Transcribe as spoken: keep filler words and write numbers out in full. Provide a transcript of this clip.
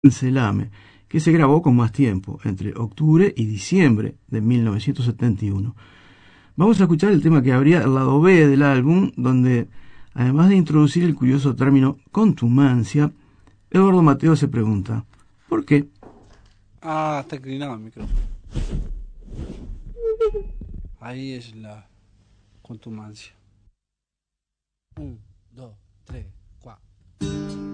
Celame, que se grabó con más tiempo, entre octubre y diciembre de mil novecientos setenta y uno. Vamos a escuchar el tema que abría el lado B del álbum, donde, además de introducir el curioso término contumacia, Eduardo Mateo se pregunta, ¿por qué? Ah, está inclinado el micrófono. Ahí es la contumacia. Un, dos, tres.